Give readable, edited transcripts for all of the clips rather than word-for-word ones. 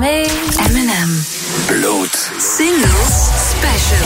me. Eminem. Bloed. Singles Special.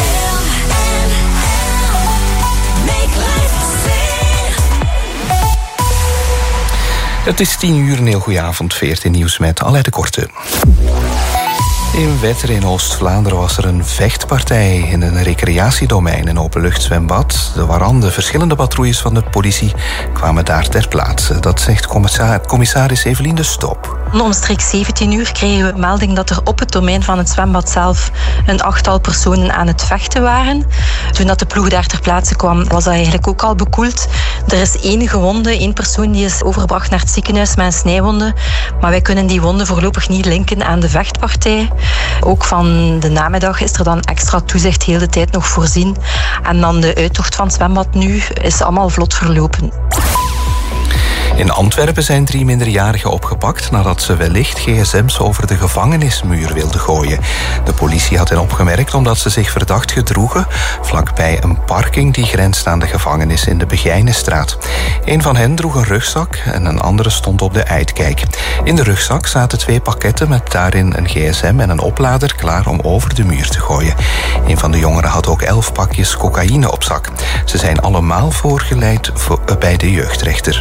Het is 10 uur, een heel goede avond. 14 nieuws met Aleid de Korte. In Wetteren in Oost-Vlaanderen was er een vechtpartij in een recreatiedomein, een openluchtzwembad. De warande verschillende patrouilles van de politie kwamen daar ter plaatse. Dat zegt commissaris Evelien de Stop. Omstreeks 17 uur kregen we melding dat er op het domein van het zwembad zelf een 8-tal personen aan het vechten waren. Toen dat de ploeg daar ter plaatse kwam, was dat eigenlijk ook al bekoeld. Er is 1 gewonde, 1 persoon die is overgebracht naar het ziekenhuis met een snijwonde. Maar wij kunnen die wonden voorlopig niet linken aan de vechtpartij. Ook van de namiddag is er dan extra toezicht heel de tijd nog voorzien. En dan de uittocht van het zwembad nu is allemaal vlot verlopen. In Antwerpen zijn 3 minderjarigen opgepakt nadat ze wellicht gsm's over de gevangenismuur wilden gooien. De politie had hen opgemerkt omdat ze zich verdacht gedroegen vlakbij een parking die grenst aan de gevangenis in de Begijnenstraat. Een van hen droeg een rugzak en een andere stond op de uitkijk. In de rugzak zaten 2 pakketten met daarin een gsm en een oplader klaar om over de muur te gooien. Een van de jongeren had ook 11 pakjes cocaïne op zak. Ze zijn allemaal voorgeleid bij de jeugdrechter.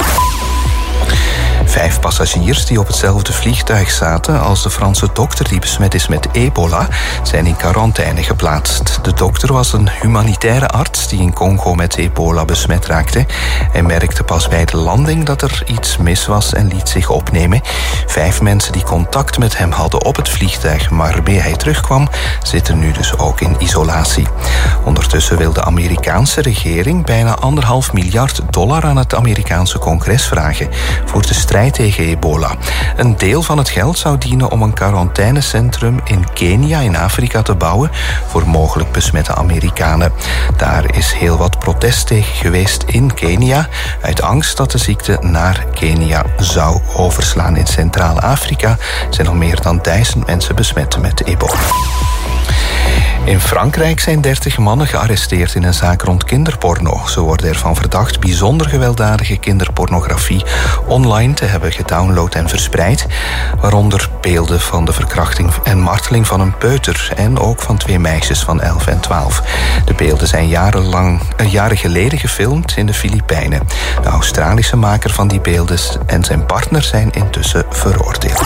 5 passagiers die op hetzelfde vliegtuig zaten als de Franse dokter die besmet is met ebola, zijn in quarantaine geplaatst. De dokter was een humanitaire arts die in Congo met ebola besmet raakte. Hij merkte pas bij de landing dat er iets mis was en liet zich opnemen. 5 mensen die contact met hem hadden op het vliegtuig, maar waarmee hij terugkwam, zitten nu dus ook in isolatie. Ondertussen wil de Amerikaanse regering bijna $1,5 miljard aan het Amerikaanse congres vragen voor de strijd tegen ebola. Een deel van het geld zou dienen om een quarantainecentrum in Kenia in Afrika te bouwen voor mogelijk besmette Amerikanen. Daar is heel wat protest tegen geweest in Kenia, uit angst dat de ziekte naar Kenia zou overslaan. In Centraal-Afrika zijn al meer dan 1000 mensen besmet met ebola. In Frankrijk zijn 30 mannen gearresteerd in een zaak rond kinderporno. Ze worden ervan verdacht bijzonder gewelddadige kinderpornografie online te hebben gedownload en verspreid, waaronder beelden van de verkrachting en marteling van een peuter en ook van 2 meisjes van 11 en 12. De beelden zijn jaren geleden gefilmd in de Filipijnen. De Australische maker van die beelden en zijn partner zijn intussen veroordeeld.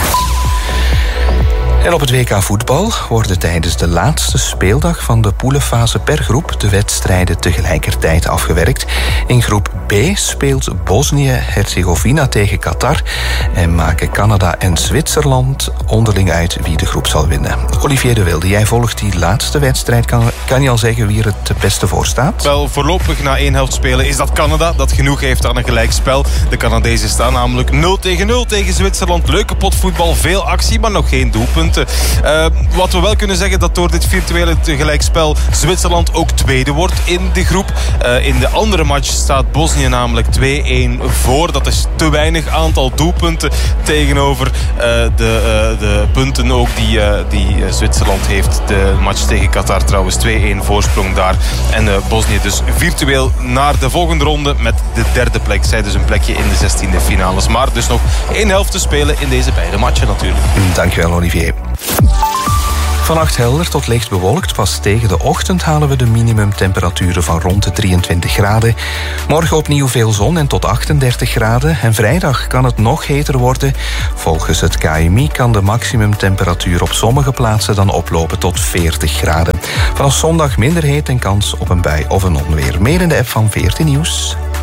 En op het WK voetbal worden tijdens de laatste speeldag van de poelenfase per groep de wedstrijden tegelijkertijd afgewerkt. In groep B speelt Bosnië-Herzegovina tegen Qatar en maken Canada en Zwitserland onderling uit wie de groep zal winnen. Olivier de Wilde, jij volgt die laatste wedstrijd. Kan je al zeggen wie er het beste voor staat? Wel, voorlopig na 1 helft spelen is dat Canada, dat genoeg heeft aan een gelijkspel. De Canadezen staan namelijk 0-0 tegen Zwitserland. Leuke potvoetbal, veel actie, maar nog geen doelpunten. Wat we wel kunnen zeggen, dat door dit virtuele gelijkspel Zwitserland ook tweede wordt in de groep. In de andere match staat Bosnië namelijk 2-1 voor. Dat is te weinig aantal doelpunten tegenover de punten ook die Zwitserland heeft. De match tegen Qatar trouwens 2-1 voorsprong daar. En Bosnië dus virtueel naar de volgende ronde met de 3e plek. Zij dus een plekje in de 16e finales. Maar dus nog 1 helft te spelen in deze beide matchen natuurlijk. Dankjewel, Olivier. Vannacht helder tot licht bewolkt. Pas tegen de ochtend halen we de minimumtemperaturen van rond de 23 graden. Morgen opnieuw veel zon en tot 38 graden. En vrijdag kan het nog heter worden. Volgens het KNMI kan de maximumtemperatuur op sommige plaatsen dan oplopen tot 40 graden. Vanaf zondag minder heet en kans op een bui of een onweer. Meer in de app van 14 Nieuws.